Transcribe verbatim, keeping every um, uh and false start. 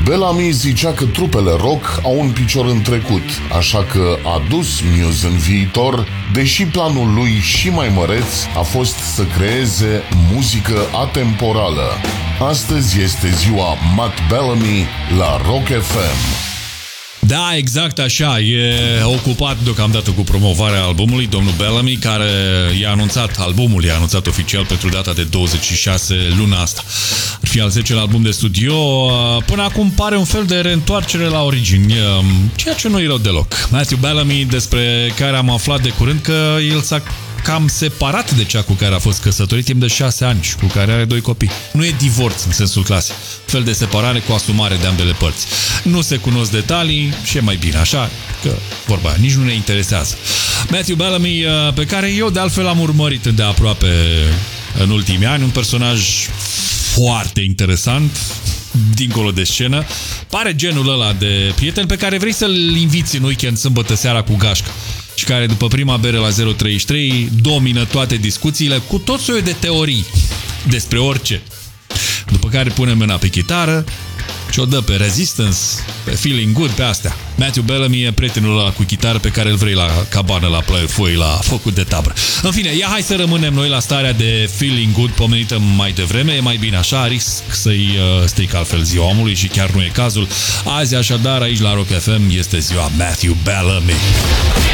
Bellamy zicea că trupele rock au un picior în trecut, așa că a dus Muse în viitor, deși planul lui și mai măreț a fost să creeze muzică atemporală. Astăzi este ziua Matt Bellamy la Rock F M. Da, exact așa. E ocupat deocamdată cu promovarea albumului, domnul Bellamy, care i-a anunțat, albumul i-a anunțat oficial pentru data de douăzeci și șase luna asta. Ar fi al zecelea album de studio. Până acum pare un fel de reîntoarcere la origini, ceea ce nu e rău deloc. Matthew Bellamy, despre care am aflat de curând că el s-a cam separat de cea cu care a fost căsătorit timp de șase ani și cu care are doi copii. Nu e divorț în sensul clasic. Fel de separare cu asumare de ambele părți. Nu se cunosc detalii și e mai bine așa, că vorba aia, nici nu ne interesează. Matthew Bellamy, pe care eu de altfel am urmărit îndeaproape în ultimii ani, un personaj foarte interesant, dincolo de scenă, pare genul ăla de prieten pe care vrei să-l inviți în weekend sâmbătă seara cu gașcă și care după prima bere la zero treizeci și trei domină toate discuțiile cu tot soiul de teorii despre orice. După care pune mâna pe chitară și o dă pe Resistance, pe Feeling Good, pe astea. Matthew Bellamy e prietenul ăla cu chitară pe care îl vrei la cabană, la foi, la focul de tabră. În fine, ia hai să rămânem noi la starea de Feeling Good pomenită mai devreme. E mai bine așa, risc să-i uh, stric altfel ziua omului și chiar nu e cazul. Azi, așadar, aici la Rock F M este ziua Matthew Bellamy.